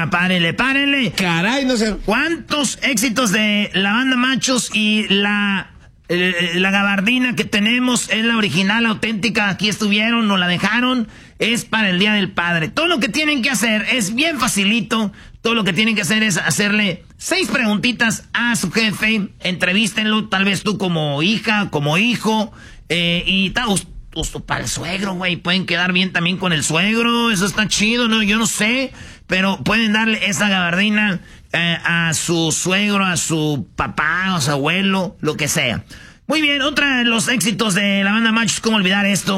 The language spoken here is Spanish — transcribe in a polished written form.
párenle. Caray, no sé. ¿Cuántos éxitos de la banda Machos y la gabardina que tenemos es la original, auténtica? Aquí estuvieron, nos la dejaron. Es para el Día del Padre. Todo lo que tienen que hacer es bien facilito. Todo lo que tienen que hacer es hacerle 6 preguntitas a su jefe. Entrevístenlo, tal vez tú como hija, como hijo. Y tal, para el suegro, güey. Pueden quedar bien también con el suegro. Eso está chido, ¿no? Yo no sé. Pero pueden darle esa gabardina a su suegro, a su papá, a su abuelo, lo que sea. Muy bien, otra de los éxitos de la banda Machos, ¿cómo olvidar esto?